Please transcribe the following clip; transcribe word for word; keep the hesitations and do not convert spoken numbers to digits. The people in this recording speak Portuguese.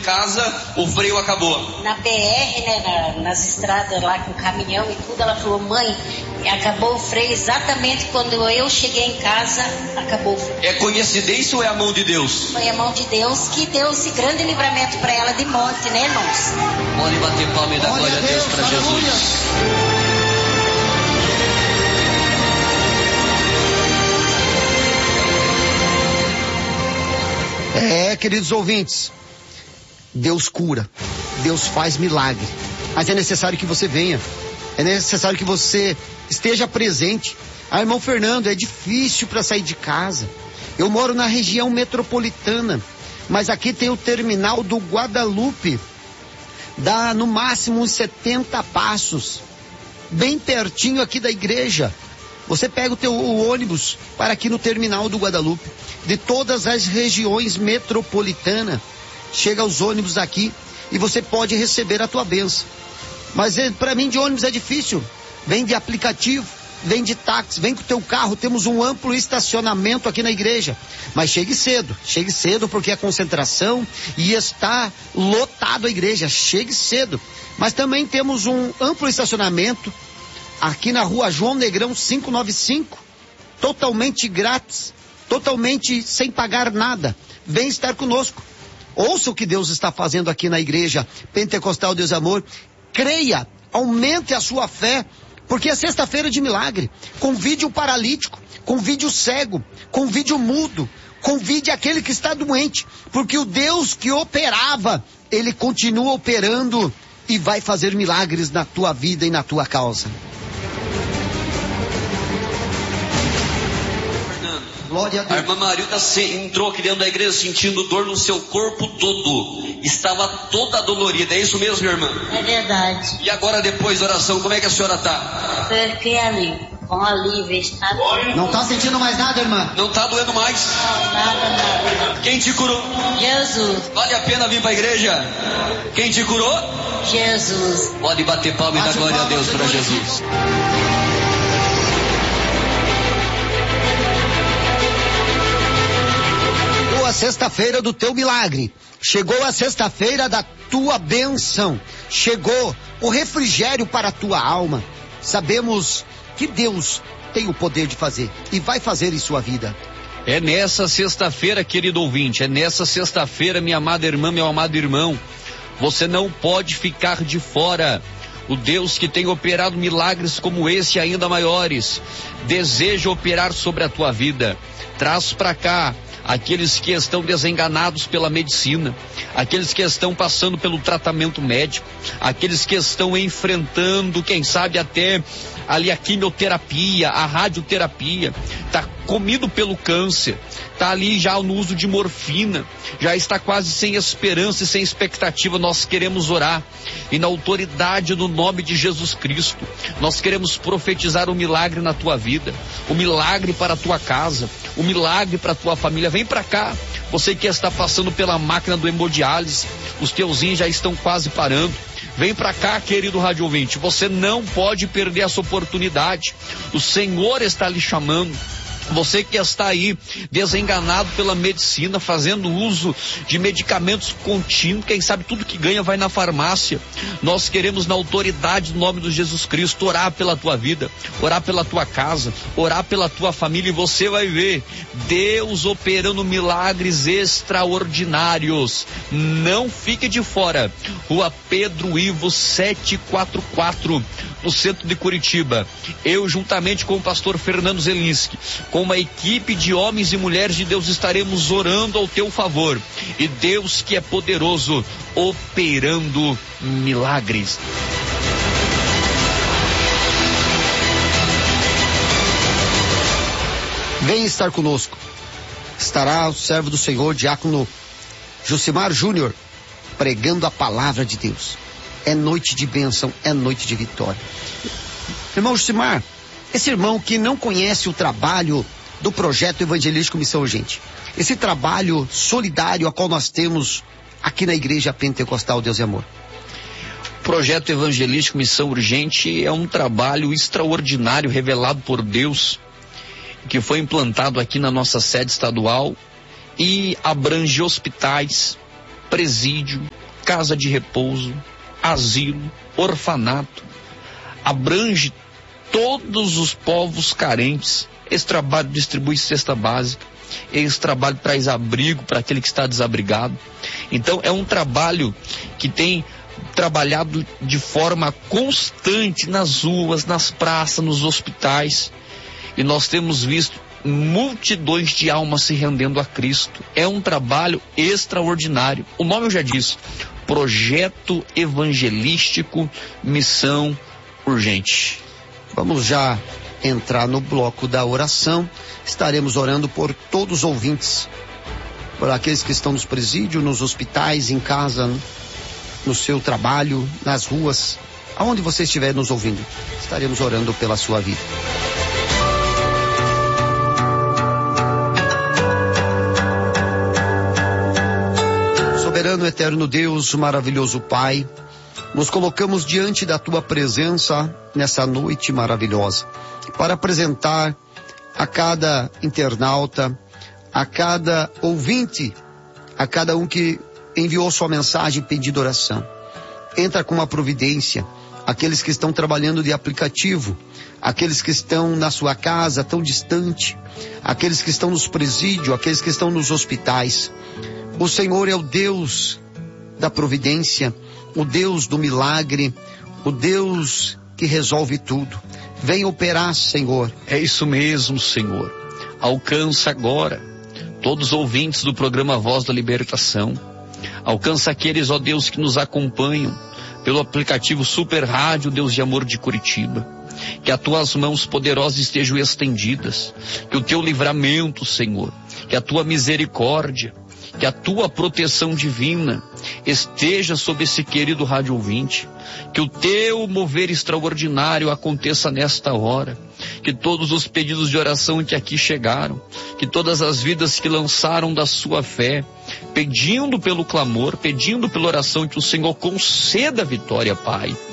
casa, o freio acabou. Na B R, né, na, nas estradas lá com caminhão e tudo, ela falou, mãe, acabou o freio exatamente quando eu cheguei em casa, acabou o freio. É coincidência ou é a mão de Deus? Foi a mão de Deus que deu esse grande livramento para ela de morte, né, irmãos? Pode bater palma e dar glória a Deus para Jesus. É, queridos ouvintes, Deus cura, Deus faz milagre, mas é necessário que você venha, é necessário que você esteja presente. Ah, irmão Fernando, é difícil para sair de casa, eu moro na região metropolitana, mas aqui tem o terminal do Guadalupe, dá no máximo uns setenta passos, bem pertinho aqui da igreja. Você pega o teu o ônibus para aqui no terminal do Guadalupe, de todas as regiões metropolitanas, chega os ônibus aqui e você pode receber a tua bênção. Mas é, para mim de ônibus é difícil, vem de aplicativo, vem de táxi, vem com o teu carro, temos um amplo estacionamento aqui na igreja. Mas chegue cedo, chegue cedo porque é concentração e está lotado a igreja, chegue cedo. Mas também temos um amplo estacionamento aqui na rua João Negrão quinhentos e noventa e cinco, totalmente grátis, totalmente sem pagar nada. Vem estar conosco. Ouça o que Deus está fazendo aqui na igreja Pentecostal Deus Amor. Creia, aumente a sua fé, porque é sexta-feira de milagre. Convide o paralítico, convide o cego, convide o mudo, convide aquele que está doente, porque o Deus que operava, ele continua operando e vai fazer milagres na tua vida e na tua causa. Glória a Deus. A irmã Marilda entrou aqui dentro da igreja sentindo dor no seu corpo todo. Estava toda dolorida. É isso mesmo, minha irmã? É verdade. E agora, depois da oração, como é que a senhora está? Eu fiquei ali, com alívio, está doendo. Não está sentindo mais nada, irmã? Não está doendo mais? Não, nada, nada. Quem te curou? Jesus. Vale a pena vir para a igreja? Quem te curou? Jesus. Pode bater palma e dar glória a Deus para Jesus. A sexta-feira do teu milagre, chegou a sexta-feira da tua bênção, chegou o refrigério para a tua alma. Sabemos que Deus tem o poder de fazer e vai fazer em sua vida. É nessa sexta-feira, querido ouvinte, é nessa sexta-feira, minha amada irmã, meu amado irmão, você não pode ficar de fora. O Deus que tem operado milagres como esse e ainda maiores, deseja operar sobre a tua vida. Traz para cá aqueles que estão desenganados pela medicina, aqueles que estão passando pelo tratamento médico, aqueles que estão enfrentando, quem sabe até ali a quimioterapia, a radioterapia, está comido pelo câncer, está ali já no uso de morfina, já está quase sem esperança e sem expectativa. Nós queremos orar e na autoridade do nome de Jesus Cristo, nós queremos profetizar o milagre na tua vida, o milagre para a tua casa, o milagre para a tua família. Vem para cá, você que está passando pela máquina do hemodiálise, os teus rins já estão quase parando. Vem para cá, querido rádio ouvinte, você não pode perder essa oportunidade. O Senhor está lhe chamando. Você que está aí desenganado pela medicina, fazendo uso de medicamentos contínuos, quem sabe tudo que ganha vai na farmácia. Nós queremos, na autoridade do nome de Jesus Cristo, orar pela tua vida, orar pela tua casa, orar pela tua família, e você vai ver Deus operando milagres extraordinários. Não fique de fora. Rua Pedro Ivo setecentos e quarenta e quatro, no centro de Curitiba. Eu, juntamente com o pastor Fernando Zelinski, com uma equipe de homens e mulheres de Deus, estaremos orando ao teu favor. E Deus, que é poderoso, operando milagres. Vem estar conosco. Estará o servo do Senhor, diácono Josimar Júnior, pregando a palavra de Deus. É noite de bênção, é noite de vitória. Irmão Josimar, esse irmão que não conhece o trabalho do projeto evangelístico Missão Urgente, esse trabalho solidário a qual nós temos aqui na Igreja Pentecostal Deus e Amor. O projeto evangelístico Missão Urgente é um trabalho extraordinário revelado por Deus, que foi implantado aqui na nossa sede estadual e abrange hospitais, presídio, casa de repouso, asilo, orfanato, abrange todos os povos carentes. Esse trabalho distribui cesta básica, esse trabalho traz abrigo para aquele que está desabrigado. Então é um trabalho que tem trabalhado de forma constante nas ruas, nas praças, nos hospitais, e nós temos visto multidões de almas se rendendo a Cristo. É um trabalho extraordinário. O nome eu já disse: Projeto Evangelístico Missão Urgente. Vamos já entrar no bloco da oração. Estaremos orando por todos os ouvintes, por aqueles que estão nos presídios, nos hospitais, em casa, no seu trabalho, nas ruas, aonde você estiver nos ouvindo. Estaremos orando pela sua vida. Soberano, eterno Deus, maravilhoso Pai, nos colocamos diante da Tua presença nessa noite maravilhosa, para apresentar a cada internauta, a cada ouvinte, a cada um que enviou sua mensagem pedindo oração. Entra com uma providência, aqueles que estão trabalhando de aplicativo, aqueles que estão na sua casa tão distante, aqueles que estão nos presídios, aqueles que estão nos hospitais. O Senhor é o Deus da providência, o Deus do milagre, o Deus que resolve tudo. Vem operar, Senhor. É isso mesmo, Senhor. Alcança agora todos os ouvintes do programa Voz da Libertação. Alcança aqueles, ó Deus, que nos acompanham pelo aplicativo Super Rádio Deus de Amor de Curitiba. Que as tuas mãos poderosas estejam estendidas, que o teu livramento, Senhor, que a tua misericórdia, que a tua proteção divina esteja sobre esse querido rádio ouvinte, que o teu mover extraordinário aconteça nesta hora, que todos os pedidos de oração que aqui chegaram, que todas as vidas que lançaram da sua fé, pedindo pelo clamor, pedindo pela oração, que o Senhor conceda a vitória, Pai.